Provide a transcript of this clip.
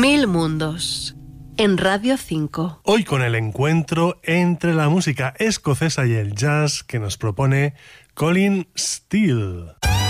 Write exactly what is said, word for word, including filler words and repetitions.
Mil mundos, en Radio cinco. Hoy con el encuentro entre la música escocesa y el jazz que nos propone Colin Steele.